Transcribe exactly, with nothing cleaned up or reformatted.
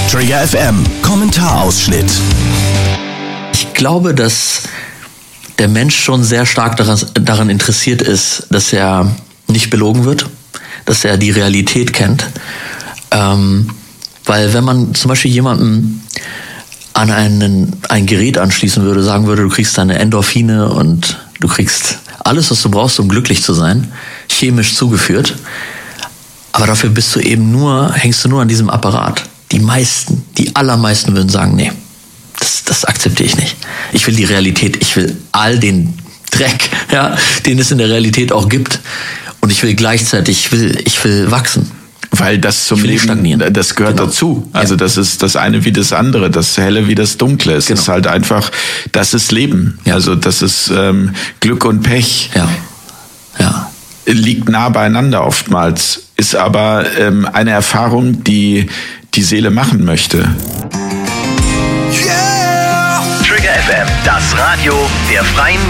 Trigger F M, Kommentarausschnitt. Ich glaube, dass der Mensch schon sehr stark daran, daran interessiert ist, dass er nicht belogen wird, dass er die Realität kennt. Ähm, weil wenn man zum Beispiel jemanden an einen, ein Gerät anschließen würde, sagen würde, du kriegst deine Endorphine und du kriegst alles, was du brauchst, um glücklich zu sein, chemisch zugeführt, aber dafür bist du eben nur, hängst du nur an diesem Apparat. Die meisten, die allermeisten würden sagen, nee, das, das akzeptiere ich nicht. Ich will die Realität, ich will all den Dreck, ja, den es in der Realität auch gibt. Und ich will gleichzeitig, ich will, ich will wachsen. Weil das zum Leben, das gehört genau. dazu. Also ja. das ist das eine wie das andere, das Helle wie das Dunkle. Es genau. ist halt einfach, das ist Leben. Ja. Also das ist ähm, Glück und Pech. Ja. Ja. Liegt nah beieinander oftmals, ist aber ähm, eine Erfahrung, die die Seele machen möchte. Yeah! Trigger F M, das Radio der Freien